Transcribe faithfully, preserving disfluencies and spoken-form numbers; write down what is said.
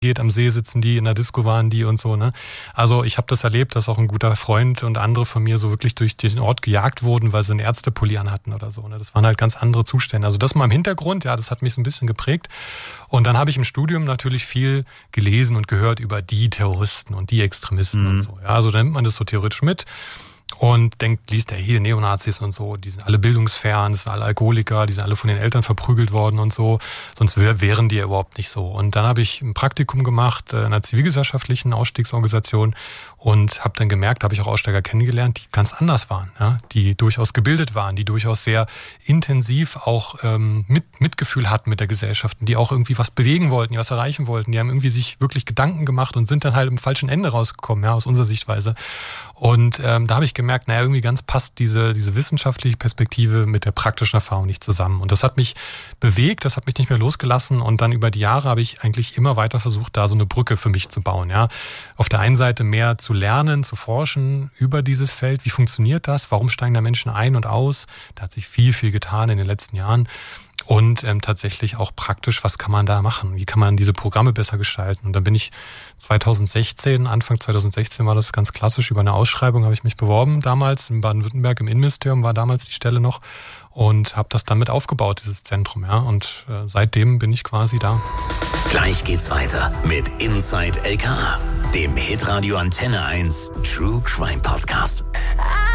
geht, am See sitzen die, in der Disco waren die und so, ne? Also ich habe das erlebt, dass auch ein guter Freund und andere von mir so wirklich durch den Ort gejagt wurden, weil sie einen Ärztepulli anhatten oder so, ne? Das waren halt ganz andere Zustände. Also das mal im Hintergrund, ja, das hat mich so ein bisschen geprägt. Und dann habe ich im Studium natürlich viel gelesen und gehört über die Terroristen und die Extremisten mhm. und so. Ja, also dann nimmt man das so theoretisch mit. Und denkt, liest er hier Neonazis und so, die sind alle bildungsfern, das sind alle Alkoholiker, die sind alle von den Eltern verprügelt worden und so, sonst wären die ja überhaupt nicht so. Und dann habe ich ein Praktikum gemacht in einer zivilgesellschaftlichen Ausstiegsorganisation und habe dann gemerkt, habe ich auch Aussteiger kennengelernt, die ganz anders waren, ja, die durchaus gebildet waren, die durchaus sehr intensiv auch ähm, mit, Mitgefühl hatten mit der Gesellschaft, die auch irgendwie was bewegen wollten, die was erreichen wollten, die haben irgendwie sich wirklich Gedanken gemacht und sind dann halt im falschen Ende rausgekommen, ja, aus unserer Sichtweise. Und ähm, da habe ich gemerkt, naja, irgendwie ganz passt diese, diese wissenschaftliche Perspektive mit der praktischen Erfahrung nicht zusammen. Und das hat mich bewegt, das hat mich nicht mehr losgelassen. Und dann über die Jahre habe ich eigentlich immer weiter versucht, da so eine Brücke für mich zu bauen. Ja, auf der einen Seite mehr zu lernen, zu forschen über dieses Feld. Wie funktioniert das? Warum steigen da Menschen ein und aus? Da hat sich viel, viel getan in den letzten Jahren. Und ähm, tatsächlich auch praktisch, was kann man da machen? Wie kann man diese Programme besser gestalten? Und dann bin ich zweitausendsechzehn, Anfang zweitausendsechzehn war das ganz klassisch, über eine Ausschreibung habe ich mich beworben damals in Baden-Württemberg im Innenministerium, war damals die Stelle noch und habe das dann mit aufgebaut, dieses Zentrum. Ja. Und äh, seitdem bin ich quasi da. Gleich geht's weiter mit Inside L K A, dem Hitradio Antenne eins True Crime Podcast.